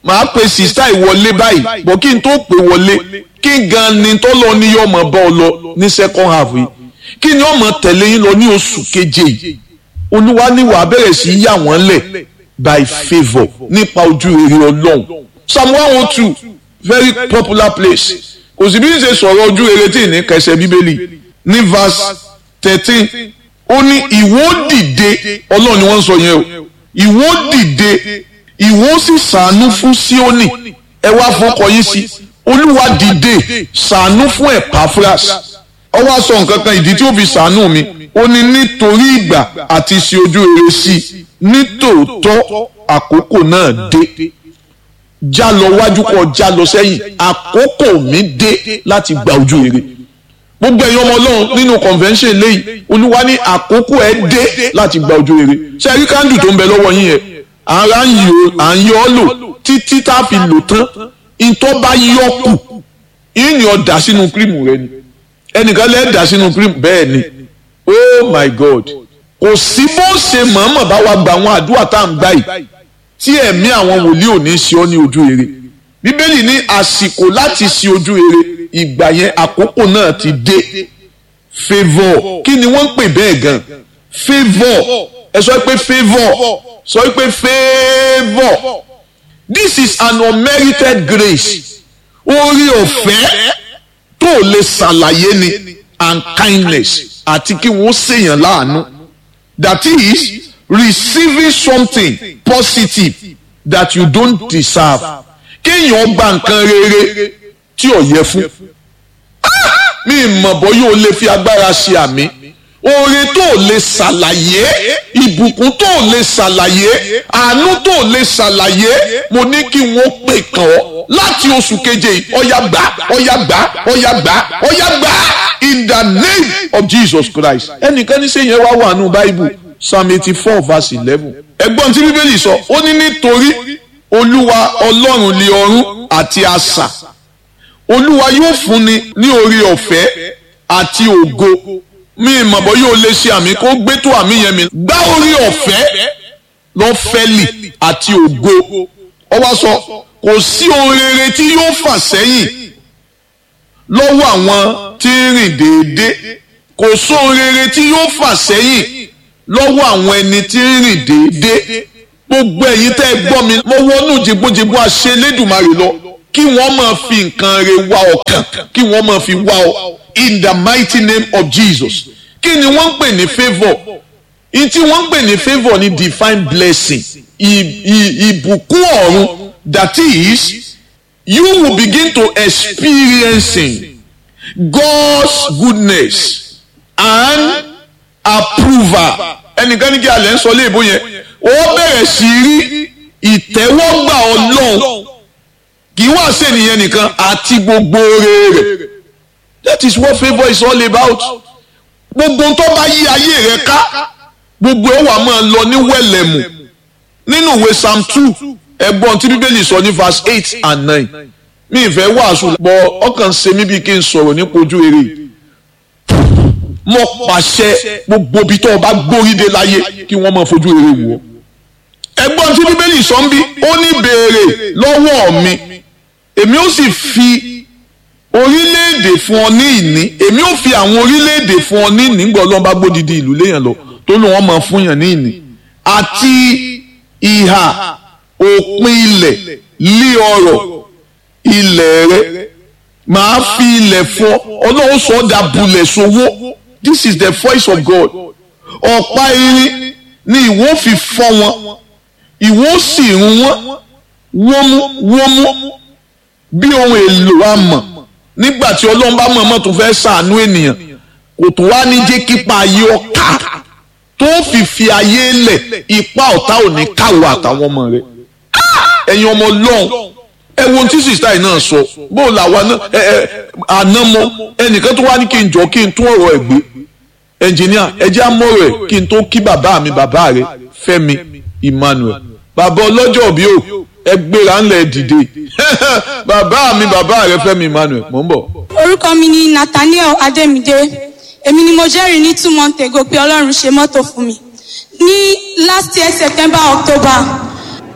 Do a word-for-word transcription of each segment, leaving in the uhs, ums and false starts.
màá pe sista ìwọlé báyìí bọ̀ kí n tó pè wọlé kí gan ni tọ́lọ́ ní yọmọ bá ọ lọ ní second half yìí kí ni ọmọ tẹ̀lé yín lọ ní oṣù keje yìí olúwa ní wàá bẹ̀rẹ̀ sí yà wọ́n lẹ̀ by favour nípa ojú rere ọlọ́run psalm one oh two very popular place kò sì bí n ṣe sọ̀rọ̀ ojú rere tí ì ní kẹsẹ̀ bíbélì ní verse thirteen ó ní ìwọ dìde ọlọ́run ni wọ́n ń sọ yẹn o ìwọ dìde ìwọ sì ṣàánú fún Síónì ẹ wá fọkọ yín sí olúwa dìde ṣàánú fún Ẹ̀páfúrásì ó wá sọ nǹkan kan ìdí tí ó fi ṣàánú mi ó ní nítorí ìgbà àti ṣe ojú rere sí i nítòótọ́ àkókò náà dé já lọ wájú kọ já lọ sẹ́yìn àkókò mi dé láti gba ojú rere gbogbo ẹ̀yin ọmọ ọlọ́run nínú convention lẹ́yìn olúwa ní àkókò ẹ̀ dé láti gba ojú rere ṣe rí kándù tó ń bẹ lọ́wọ́ yín yẹn ara ń yọ à ń yọ ọ́ lò títí tá a fi lò tán ìtọ́ bá yọ kù ìyìn ọ̀dà sínú kírìmù rẹ ni ẹnìkan lẹ́ẹ̀ dà sínú kírìmù bẹ́ẹ̀ ni oh my god kò sí bó ṣe mọ̀ọ́mọ̀ bá wa gba àwọn àdúrà tá à ń gbà yìí tí ẹ̀mí àwọn wòlíì ò ní ṣe ọ́ ní ojú rere bíbélì ní àsìkò láti ṣe ojú rere ìgbà yẹn àkókò náà ti dé favour kí ni wọ́n ń pè bẹ́ẹ̀ gan favour ẹ sọ pé favour sọ pé favour this is an unmerited grace orí ọ̀fẹ́ tó lè ṣàlàyé ni and kindness àti kí wọ́n ṣèyàn láàánú that is receiving something positive that you don't deserve kéèyàn gba nǹkan rere tí ò yẹ fún mi mọ̀ bọ́ yóò lè fi agbára ṣe àmì oore tó lè ṣàlàyé ìbùkún tó lè ṣàlàyé àánú tó lè ṣàlàyé mo ní kí wọ́n pè kàn ọ́ láti oṣù keje ọ̀yá gbà ọ̀yá gbà ọ̀yá gbà ọ̀yá gbà in the name of Jesus Christ ẹnìkan ní sẹ́yìn wá wà nù Bible Psalm eighty-four verse eleven ẹgbọ́n tí bíbélì sọ ó ní nítorí olúwa ọlọ́run lé ọ̀run àti asà olúwa yóò fúnni ní oore ọ̀fẹ́ àti ògo mi ìmọ̀bọ̀ yóò lè ṣe àmì kó gbé tó àmì yẹn mi gbá oore ọ̀fẹ́ lọ́fẹ́lì àti ògo ó wá sọ kò sí ohun rere tí yóò fà sẹ́yìn lọ́wọ́ àwọn tí ń rìn déédéé kò sóhun rere tí yóò fà sẹ́yìn lọ́wọ́ àwọn ẹni tí ń rìn déédéé gbogbo ẹ̀yin tẹ́ ẹ gbọ́ mi mo wọnú jìgbójìgbó àṣẹ Elédùmarè lọ kí wọ́n máa fi nǹkan re wá ọkàn kí wọ́n máa fi wá ọ in the mighty name of Jesus kí ni wọ́n ń pè ní favour in tí wọ́n ń pè ní favour ní divine blessing ìbùkún ọ̀run that is you will begin to experiencing God's goodness and approval ẹnìkan ní kí alẹ́ ń sọ léèbó yẹn ó bẹ̀rẹ̀ sí rí ìtẹ́wọ́gbà Ọlọ́run kì í wá sẹ́niyẹn nìkan àti gbogbo rere that is what favour is all about gbogbo tó bá yí ayé rẹ ká gbogbo ẹ̀ wà máa lọ ní wẹ̀lẹ̀mù nínú ìwé Psalm two ẹ̀gbọ́n tí bíbélì sọ ní verse eight and nine mi ìfẹ́ wàásù bọ̀ ọkàn ṣe mí bí kí n sọ̀rọ̀ nípa ojú rere mo pàṣẹ gbogbo ibi tó o bá gbóríde láyé kí wọ́n máa fojú rere wò ó ẹ̀gbọ́n tí bíbélì sọ ń bí ó ní béèrè lọ́wọ́ mi èmi ó sì fi orílẹ̀-èdè fún ọ ní ìní èmi ó fi àwọn orílẹ̀-èdè fún ọ ní ìní nígbà Ọlọ́run bá gbódìdí ìlú léèyàn lọ tó lù wọ́n máa fún yàn ní ìní àti ìhà òpin ilẹ̀ lé ọrọ̀ ilẹ̀ rẹ màá fi ilẹ̀ fún ọ Ọlọ́run sọ ọ́ dà bulẹ̀ sowó this is the voice of God ọ̀pá irin ni ìwọ fi fọ́ wọn ìwọ sì rún wọn wọ́mú wọ́mú bí ohun èlò amọ̀ nígbà tí Ọlọ́run bá mọ̀ọ́mọ̀ tó fẹ́ ṣàánú ènìyàn kò tó wá ní jẹ́ kípa ayé ọ̀ka tó fi fi ayé lẹ̀ ipa ọ̀tá ò ní káwọ́ àtàwọn ọmọ rẹ̀ ẹ̀yin ọmọ Ọlọ́run ẹ wo ohun tí sista yìí náà sọ bóò làwa náà ẹ ẹ àná mọ ẹnìkan tó wá ní kí n jọ kí n tún ọ̀rọ̀ ẹ̀ gbé ẹnjìníà ẹ jẹ́ àmọ́rọ̀ ẹ̀ kí n tó kí bàbá mi bàbá rẹ̀ Fẹ́mi Emmanuel bàbá ọlọ́jọ́ bí o ẹ gbéra ńlẹ̀ dìde bàbá mi bàbá rẹ̀ Fẹ́mi Emmanuel mò ń bọ̀. orúkọ mi ni Nathaniel Adémídé èmi ni mo jẹ́rìí ní two months ago pé Ọlọ́run ṣe mọ́tò fún mi ní last year September October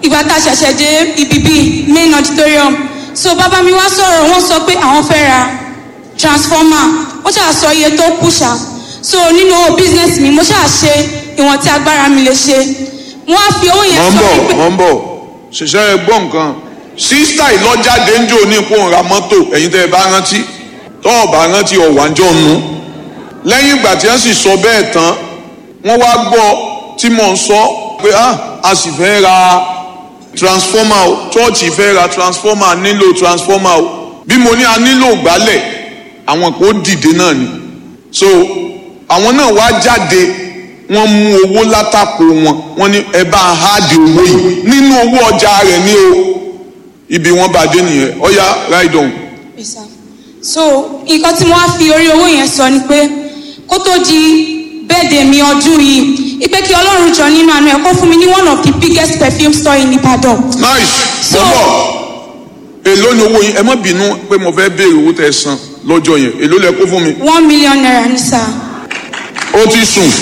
ìgbà tá a ṣẹ̀ṣẹ̀ dé ibi bíi main auditorium so bàbá mi wá sọ̀rọ̀ wọ́n sọ pé àwọn fẹ́ ra transformer wọ́n ṣáà sọ iye tó kù ṣá so nínú owó business mi mo ṣáà ṣe ìwọ̀n tí agbára mi lè ṣe wọ́n á fi owó yẹn sọ wípé. mọ̀ ń bọ̀ ṣiṣẹ́ ẹ gbọ́ nǹkan sísítà ìlọ́jáde ń jò ní ipò ńra mọ́tò ẹ̀yin tẹ́ ẹ bá rántí tọ́ ọ̀ bá rántí ọ̀wájọ́ nu lẹ́yìn ìgbà tí wọ́n sì sọ bẹ́ẹ̀ tán wọ́n wá gbọ́ tí mò ń sọ pé ah a sì fẹ́ ra transformer o chọ́ọ̀chì fẹ́ ra transformer nílò transformer o bí mo ní a nílò gbálẹ̀ àwọn kò dìde náà ni so àwọn náà wá jáde wọ́n mú owó látàkò wọn wọ́n ní ẹ bá háàdì owó yìí nínú owó ọjà rẹ̀ ní o ibi wọ́n bá dé nìyẹn ọ̀ya ride on. so nǹkan tí mo wá fi orí owó yẹn sọ ni pé kó tó di bẹ́ẹ̀dẹ̀ mi ọdún yìí ipe kí ọlọ́run jọ nínú àánú ẹ̀ kó fún mi ní one of the biggest perfume store in Ibadan. nice so bọ́bọ̀ èló ni owó yín ẹ má bínú pé mo fẹ́ béèrè owó tẹ́ san lọ́jọ́ yẹn èló lẹ kó fún mi. one million naira ní sá. ó ti sùn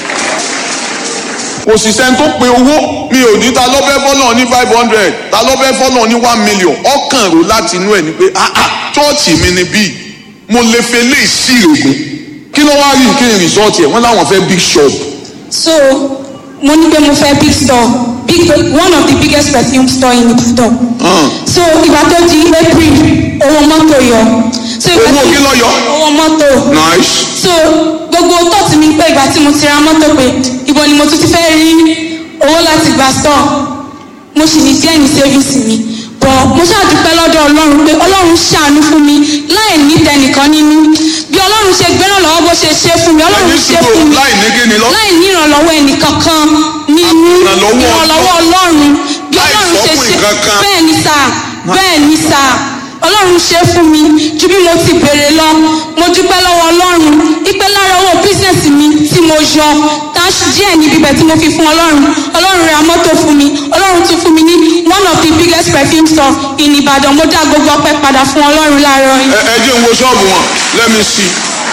kò sì sẹ́ni tó pe owó mi ò ní ta ló fẹ́ fọ́nà ní five hundred ta ló fẹ́ fọ́nà ní one million ọkàn rò láti inú ẹ̀ ni pé ah ah chọ́ọ̀chì mi ni bíi mo lè fẹ́ lè sí ìrègùn kí ló wá rí nǹkan result ẹ̀ wọ́n láwọn fẹ́ big shop. so mo ní pé mo fẹ́ big store big one of the biggest perfume store in Ibadan. Uh. so ìgbà tó di April owó mọ́tò yọ. so owó kí ló yọ. owó mọ́tò. nice. so gbogbo tọ́ọ̀tì mi pé ìgbà tí mo ti ra mọ́tò pé ibo ni mo tún ti fẹ́ rí owó láti gba store mo sì ní díẹ̀ ní sẹ́fíìsì mi bọ̀ mo ṣàdúpẹ́ lọ́dọ̀ Ọlọ́run pé Ọlọ́run ṣàánú fún mi láì ní tẹnìkan nínú bí Ọlọ́run ṣe gbẹ́ràn lọ́wọ́ bó ṣe ṣe fún mi Ọlọ́run ṣe fún mi láì ní kíni lọ láì ní ìrànlọ́wọ́ ẹnìkankan nínú ìrànlọ́wọ́ Ọlọ́run bí Ọlọ́run ṣe ṣe bẹ́ẹ̀ ni sà bẹ́ẹ̀ ni sà Ọlọ́run ṣe fún mi ju bí mo ti béèrè lọ mo dúpẹ́ lọ́wọ́ Ọlọ́run ìpè lára owó bísíǹsì mi tí mo yọ táṣì díẹ̀ níbi ibẹ̀ tí mo fi fún Ọlọ́run Ọlọ́run ra mọ́tò fún mi Ọlọ́run tún fún mi ní one of the biggest perfume store in Ìbàdàn mo dá gbogbo ọpẹ́ padà fún Ọlọ́run láàárọ̀ yìí. ẹ ẹ jẹ́ n wo ṣọ́ọ̀bù wọn let me see.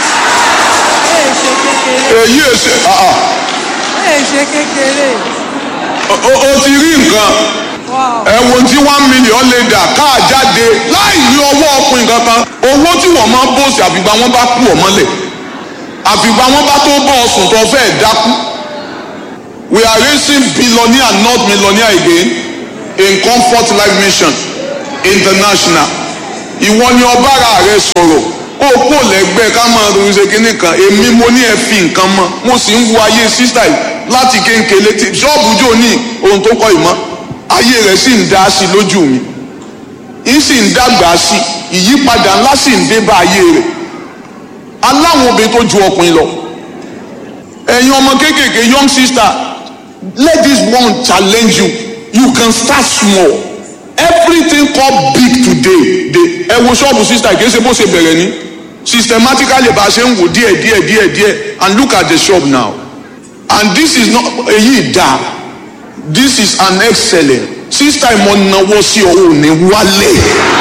èyí èsè èsè kékeré. o ti rí nǹkan ẹ wo tí one million lè dà káà jáde láì ní ọwọ́ ọkùnrin kankan owó tí wọ́n máa bọ́ọ̀sì àfìgbà wọn bá kú ọmọlẹ̀ àfìgbà wọn bá tó bọ́ ọsùn tó fẹ́ẹ̀ dákú. We are raising billionaire not millionaire again in Comfort Life Mission International. Ìwọ ni ọbára rẹ sọ̀rọ̀ ó kó lẹ́gbẹ́ ká máa ronú ṣe kínní kan èmi mo ní ẹ fi nǹkan mọ́ mo sì ń wo ayé sísá yìí láti kéńkéle tí ṣọ́ọ̀bù jò ní ohun tó kọ́ ìmọ̀ ayé rẹ̀ sì ń dá sí lójú mi ń sì ń dàgbà sí ìyípadà ńlá sì ń dé bá ayé rẹ̀ aláwọn obìnrin tó ju ọkùnrin lọ ẹ̀yin ọmọ kéékèèké young sister let this one challenge you you can start small everything called big today dey ẹ wo ṣọ́ọ̀bù sister kìí ṣe bó ṣe bẹ̀rẹ̀ ní systematically bá a ṣe ń wò díẹ̀ díẹ̀ díẹ̀ díẹ̀ and look at the shop now and this is not èyí dáa this is an excellent sister ìmọ̀ náwó sí ọ̀hún ní wálé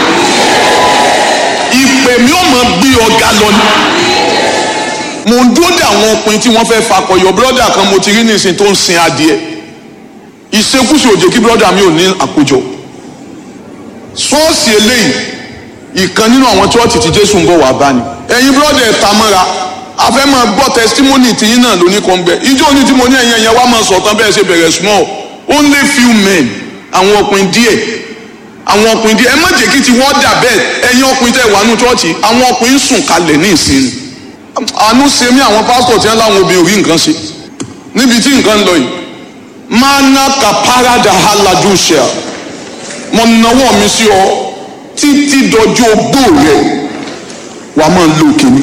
ìpè mi ò mọ̀ gbé ọ̀gá lọ ni mo ń dúró de àwọn ọkùnrin tí wọ́n fẹ́ fakọyọ brọ́dà kan mo ti rí nísìnyí tó ń sin adìẹ ìṣekúṣe òjò kí brọ́dà mi ò ní àkójọ ṣọ́ọ̀ṣì eléyìí ìkan nínú àwọn chọ́ọ̀chì tí Jésù ń bọ̀ wá bá ni ẹ̀yin brọ́dà ẹ̀ ta mọ́ra afẹ́ máa gbọ́ testimony tìyín náà lóní kan gbẹ ìjọ ní tí mo ní ẹ̀yìn ẹ̀yìn wá máa sọ̀tàn bẹ́ẹ̀ ṣe bẹ̀rẹ̀ small only few men àwọn ọkùnrin díẹ̀ àwọn ọkùnrin díẹ̀ ẹ má jẹ́ kí ti wọ́n dà bẹ́ẹ̀ ẹ̀yin ọkùnrin tẹ̀ wà nù chọ́ọ̀chì àwọn ọkùnrin sùn kalẹ̀ ní ìsinmi àánú ṣe mí àwọn pásítọ̀ tí wọ́n láwọn obìnrin rí nǹkan ṣe níbi tí nǹkan ń lọ yìí mana kaparada haladusha mo nawọ́ mi sí ọ títí dọjọ́ ogbó rẹ wà á máa lo kìíní.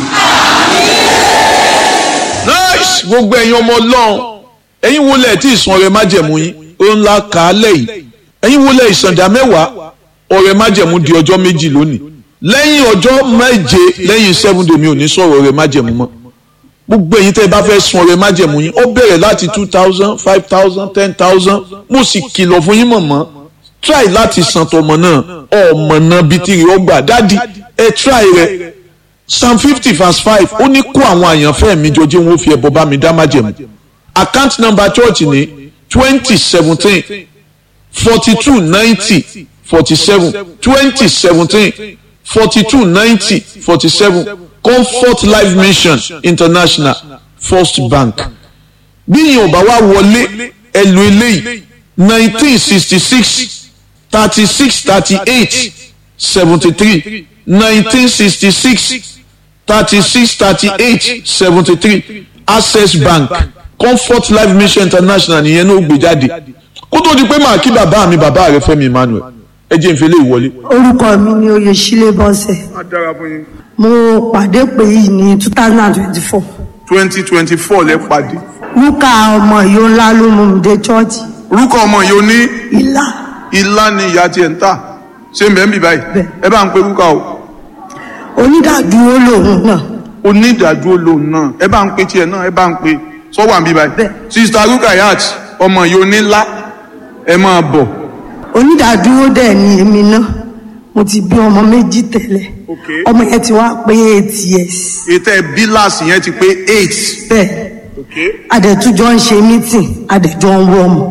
nice gbogbo ẹ̀yin ọmọ Ọlọ́run ẹ̀yin wo lẹ̀ tí ìsan ọrẹ májẹ̀mú yín ó ńlá kà á lẹ́yìn ẹ̀yin wo lẹ̀ ìsàndà mẹ́wàá ọrẹ májẹ̀mú di ọjọ́ méjì lónìí lẹ́yìn ọjọ́ méje lẹ́yìn seven day mi ò ní sọ̀rọ̀ ọrẹ májẹ̀mú mọ́ gbogbo ẹ̀yin tẹ́ ẹ bá fẹ́ sun ọrẹ májẹ̀mú yín ó bẹ̀rẹ̀ láti two thousand five thousand ten thousand mo sì kìlọ̀ fún yín mọ̀mọ́ try láti san tọmọ náà ọmọ náà bíi tìrì ọgbà dádì ẹ try rẹ psalm fifty verse five ó ní kó àwọn àyànfẹ́ mi jọ jẹ́ wọn ó fi ẹbọ bá mi dá májẹ̀mú account number church ní twenty seventeen forty-two ninety forty-seven twenty seventeen forty-two ninety forty-seven Comfort Life Mission International First Bank. bí yìí ò bá wá wọlé ẹlò eléyìí nineteen sixty six thirty six thirty eight seventy three nineteen sixty six thirty six thirty eight seventy three Access Bank Comfort Life Mission International nìyẹn ló gbé jáde kó tó di pé màá kí bàbá mi bàbá rẹ Fẹ́mi Emmanuel ẹ jẹ́ ìfẹ́lẹ́ ìwọlé. orúkọ mi ni Oyèsílẹ̀ Bọ́sẹ̀. mo pàdé pé yìí ní two thousand twenty four. twenty twenty four lẹ pàdé. Rúkà ọmọ yóò ńlá ló mú mi dé chọ́ọ̀chì. Rúkà ọmọ yóò ní. Ìlà. Ìlà ni ìyá tiẹ̀ ń tà ṣé mbẹ́ ń bì báyìí. ẹ bá ń pe Rúkà o. onídàádúró lòun náà. onídàádúró lòun náà ẹ bá ń pe tiẹ̀ náà ẹ bá ń pe sọ́wọ́ àbí báyìí. sista Rukayat ọmọ yóò ní ńlá ẹ máa bọ̀. onídàádúró dẹ̀ ni èmi náà mo ti bí ọmọ méjì tẹ́lẹ̀ ọmọ yẹn ti wá pé eight years. ètò ẹ bíláàsì yẹn ti pé eight. bẹ́ẹ̀ adẹ̀tújọ́ ń ṣe meeting adẹ̀jọ́ ń wọ́ ọmọ.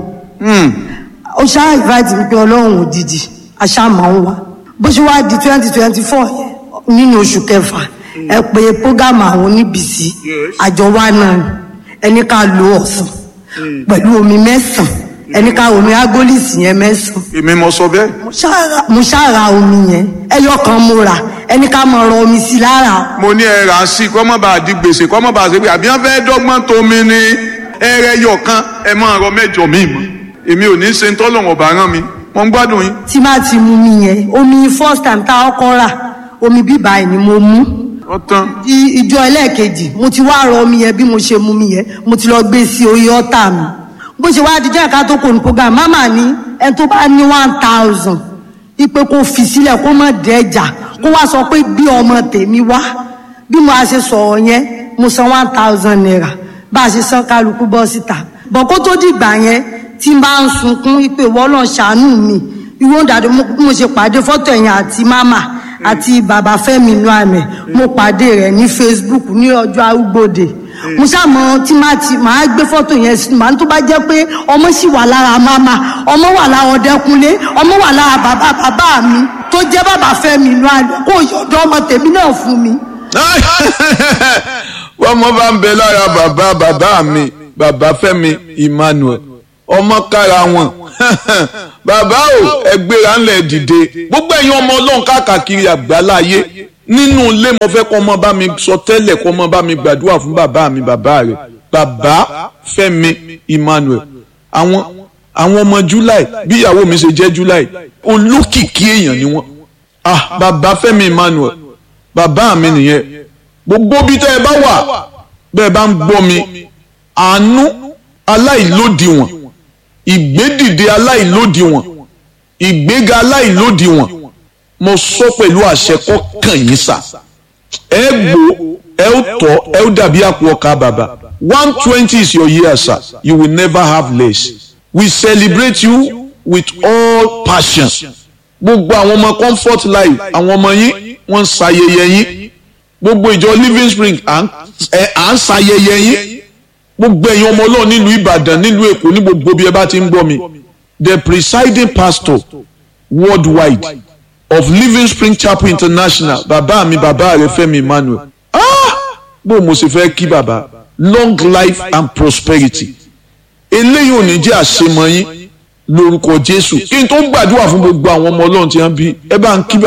ó ṣáà invite mi pé ọlọ́run òdìdí aṣáàmọ̀ ń wá bó ṣe wá di twenty twenty four nínú oṣù kẹfà ẹ pé program àwọn oníbìsí àjọ wa náà ẹni ká lo ọ̀sán pẹ̀lú omi mẹ́sàn-án ẹni ká omi agolisi yẹn mẹ́sàn. èmi mo sọ bẹ́ẹ̀. mo ṣáàra omi yẹn ẹyọ kan mo rà ẹni ká mọ ọ̀rọ̀ omi sí lára. mo ní ẹ rà á sí kọ́ mọ́ bá a di gbèsè kọ́ mọ́ bá a ṣe pé àbí wọ́n fẹ́ẹ́ dọ́gbọ́n tó mi ní ẹrẹ yọ kan ẹ máa rọ mẹ́jọ mi mọ́ èmi ò ní ṣe ń tọ́lọ̀ ọ̀bà rán mi mo ń gbádùn yín. tí máa ti mú mi yẹn omi first time tá a kọ́ rà omi bíbá ẹ̀ ni mo mú. ọ̀tán. ìjọ ẹlẹ́ẹ̀kejì mo ti wá rọ omi yẹn bí mo ṣe mú mi yẹn mo ti lọ gbé sí orí ọ̀tá mi bó ṣe wá dijọ́ ẹ̀ka tó kò ní program mama ní ẹ tó bá ní one thousand ipe kó fi sílẹ̀ kó má dẹ́jà kó wá sọ pé bí ọmọ tèmi wá bí mo a ṣe sọ̀rọ̀ yẹn mo san one thousand naira bá a ṣe san kálukú bọ́ síta bọ̀ kó tó dìgbà yẹn tí n bá ń sunkún ipe wọ́n lọ ṣàánú mi ìwọ́n dàdé mo ṣe pàdé fọ́tò ẹ̀yìn àti mama àti bàbá Fẹ́mi Emmanuel mo pàdé rẹ̀ ní Facebook ní ọjọ́ arúgbòde mo ṣàmọ tí máa ti máa gbé fọ́tò yẹn sí màá tó bá jẹ́ pé ọmọ sì wà lára mama ọmọ wà lára Ọdẹkùnlé ọmọ wà lára bàbá bàbá mi tó jẹ́ bàbá Fẹ́mi Emmanuel kó yọ̀dọ̀ ọmọ tèmi náà fún mi. wọ́n mọ bá ń bẹ lára bàbá bàbá mi bàbá Fẹ́mi Emmanuel ọmọ kára wọn bàbá o ẹgbẹ́ra ńlẹ̀ dìde gbogbo ẹ̀yin ọmọ ọlọ́run káàkiri àgbáláyé nínú ilé mo fẹ́ kọ́ ọmọ bá mi sọ tẹ́lẹ̀ kọ́ ọmọ bá mi gbàdúrà fún bàbá mi bàbá rẹ̀ bàbá Fẹ́mi Emmanuel àwọn àwọn ọmọ July bí ìyàwó mi ṣe jẹ́ July olókìkí èèyàn ni wọ́n ah bàbá Fẹ́mi Emmanuel bàbá mi nìyẹn gbogbo bí tẹ́ ẹ bá wà bẹ́ẹ̀ bá ń gbọ́ mi àánú aláìlódiwọ̀n ìgbédìde aláìlódiwọ̀n ìgbéga aláìlódiwọ̀n mo sọ pẹ̀lú àṣẹ kọ́ kàn yín sà ẹ gbó ẹ ó tọ́ ẹ ó dàbí àpò ọkà bàbà one twenty is your year sir you will never have less we celebrate you with all passion gbogbo àwọn ọmọ Comfort Life àwọn ọmọ yín wọ́n ń ṣayẹyẹ yín gbogbo ìjọ Living Spring à ń ṣayẹyẹ yín gbogbo ẹ̀yin ọmọ Ọlọ́run nílùú Ìbàdàn nílùú Èkó ní gbogbo bí ẹ bá ti ń gbọ́ mi the presiding pastor worldwide of Living Spring Chapel International bàbá mi bàbá rẹ̀ Fẹ́mi Emmanuel ah bó mo sì fẹ́ kí bàbá long life and prosperity eléyìí ò ní jẹ́ àṣemọ yín lórúkọ Jésù kí n tó gbàdúrà fún gbogbo àwọn ọmọ Ọlọ́run tí wọ́n bí ẹ bá ń kí bàbá.